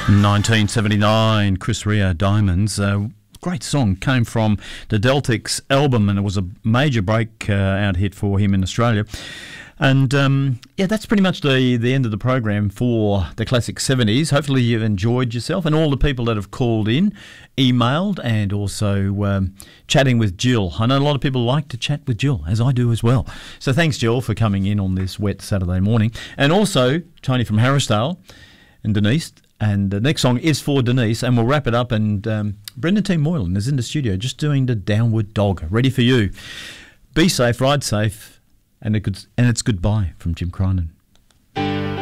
1979, Chris Rea, Diamonds. Great song, came from the Deltics album, and it was a major breakout hit for him in Australia. And yeah, that's pretty much the end of the program for the Classic 70s. Hopefully you've enjoyed yourself, and all the people that have called in, emailed, and also chatting with Jill. I know a lot of people like to chat with Jill, as I do as well. So thanks, Jill, for coming in on this wet Saturday morning. And also Tony from Harrisdale and Denise. And the next song is for Denise, and we'll wrap it up. And Brendan T. Moylan is in the studio just doing the Downward Dog, ready for you. Be safe, ride safe, and it's goodbye from Jim Crinan.